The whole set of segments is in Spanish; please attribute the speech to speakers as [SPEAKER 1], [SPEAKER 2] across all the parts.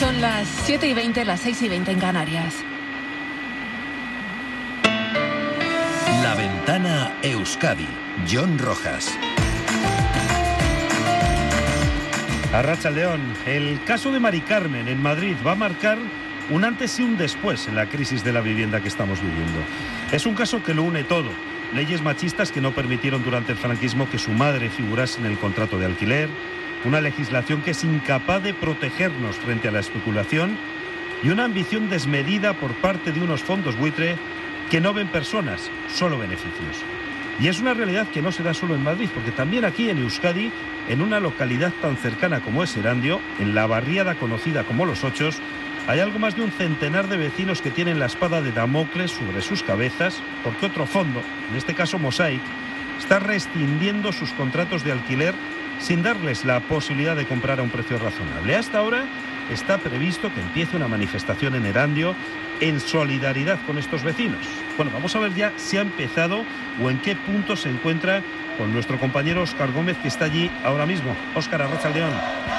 [SPEAKER 1] Son las 7:20, las 6:20 en Canarias.
[SPEAKER 2] La Ventana Euskadi, Jon Rojas.
[SPEAKER 3] Arratsaldeon. El caso de Mari Carmen en Madrid va a marcar un antes y un después en la crisis de la vivienda que estamos viviendo. Es un caso que lo une todo. Leyes machistas que no permitieron durante el franquismo que su madre figurase en el contrato de alquiler, una legislación que es incapaz de protegernos frente a la especulación y una ambición desmedida por parte de unos fondos buitre que no ven personas, solo beneficios. Y es una realidad que no se da solo en Madrid, porque también aquí en Euskadi, en una localidad tan cercana como es Erandio, en la barriada conocida como Los Ochos, hay algo más de un centenar de vecinos que tienen la espada de Damocles sobre sus cabezas, porque otro fondo, en este caso Mosaic, está rescindiendo sus contratos de alquiler sin darles la posibilidad de comprar a un precio razonable. Hasta ahora está previsto que empiece una manifestación en Erandio en solidaridad con estos vecinos. Bueno, vamos a ver ya si ha empezado o en qué punto se encuentra con nuestro compañero Óscar Gómez, que está allí ahora mismo. Óscar, arratsaldeon.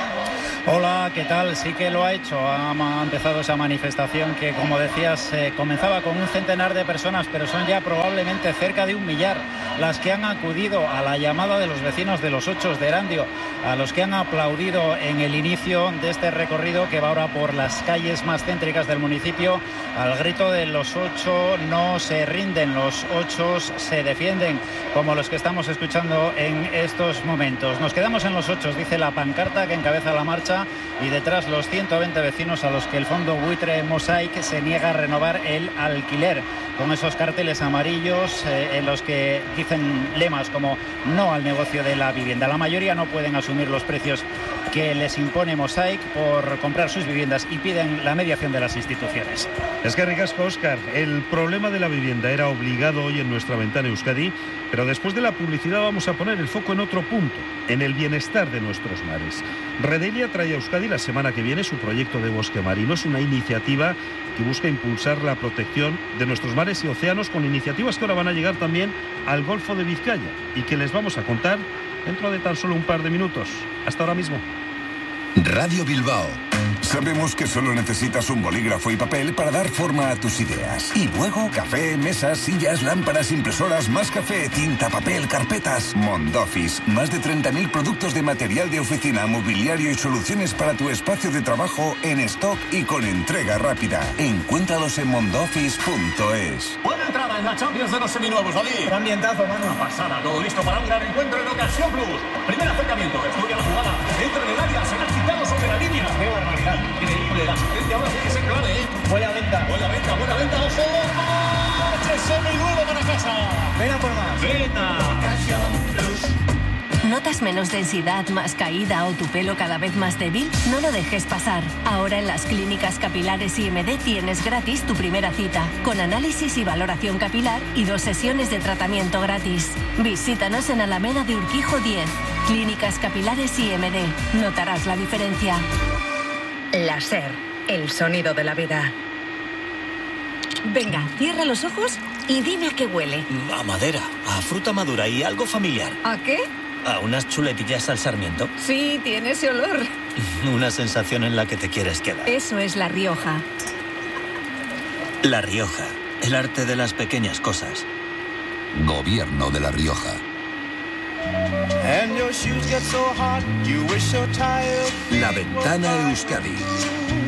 [SPEAKER 4] Hola, ¿qué tal? Sí que lo ha hecho. Ha empezado esa manifestación que, como decías, comenzaba con un centenar de personas, pero son ya probablemente cerca de 1 millar las que han acudido a la llamada de los vecinos de Los Ochos de Erandio, a los que han aplaudido en el inicio de este recorrido que va ahora por las calles más céntricas del municipio, al grito de Los Ochos no se rinden, Los Ochos se defienden, como los que estamos escuchando en estos momentos. Nos quedamos en Los Ochos, dice la pancarta que encabeza la marcha, y detrás los 120 vecinos a los que el fondo buitre Mosaic se niega a renovar el alquiler, con esos carteles amarillos en los que dicen lemas como no al negocio de la vivienda. La mayoría no pueden asumir los precios que les impone Mosaic por comprar sus viviendas y piden la mediación de las instituciones.
[SPEAKER 3] Es que ricasco, Óscar. El problema de la vivienda era obligado hoy en nuestra ventana Euskadi, pero después de la publicidad vamos a poner el foco en otro punto, en el bienestar de nuestros mares. Redelia trae a Euskadi la semana que viene su proyecto de bosque marino. Es una iniciativa que busca impulsar la protección de nuestros mares y océanos, con iniciativas que ahora van a llegar también al Golfo de Vizcaya y que les vamos a contar dentro de tan solo un par de minutos. Hasta ahora mismo.
[SPEAKER 2] Radio Bilbao.
[SPEAKER 5] Sabemos que solo necesitas un bolígrafo y papel para dar forma a tus ideas. Y luego, café, mesas, sillas, lámparas, impresoras, más café, tinta, papel, carpetas. Mondoffice. Más de 30.000 productos de material de oficina, mobiliario y soluciones para tu espacio de trabajo en stock y con entrega rápida. Encuéntralos en mondoffice.es.
[SPEAKER 6] Buena entrada en la Champions de los seminuevos, Ali.
[SPEAKER 4] Un ambientazo, mano.
[SPEAKER 6] Una pasada, todo listo para un gran encuentro en Ocasión Plus. Primer acercamiento, estudia la jugada, entra en el área, será quitado sobre la línea. ¡Qué barbaridad! Increíble, la asistencia ahora tiene que ser clave, ¿eh?
[SPEAKER 4] Buena venta,
[SPEAKER 6] ojo. ¡Marche y luego para casa!
[SPEAKER 4] ven a por más.
[SPEAKER 6] ¡Veta!
[SPEAKER 7] ¿Notas menos densidad, más caída o tu pelo cada vez más débil? No lo dejes pasar. Ahora en las clínicas capilares IMD tienes gratis tu primera cita, con análisis y valoración capilar y 2 sesiones de tratamiento gratis. Visítanos en Alameda de Urquijo 10. Clínicas capilares IMD. Notarás la diferencia.
[SPEAKER 8] Láser, el sonido de la vida. Venga, cierra los ojos y dime a qué huele.
[SPEAKER 9] A madera, a fruta madura y algo familiar.
[SPEAKER 8] ¿A qué?
[SPEAKER 9] A unas chuletillas al sarmiento.
[SPEAKER 8] Sí, tiene ese olor.
[SPEAKER 9] Una sensación en la que te quieres quedar.
[SPEAKER 8] Eso es La Rioja.
[SPEAKER 9] La Rioja, el arte de las pequeñas cosas.
[SPEAKER 2] Gobierno de La Rioja. La Ventana Euskadi.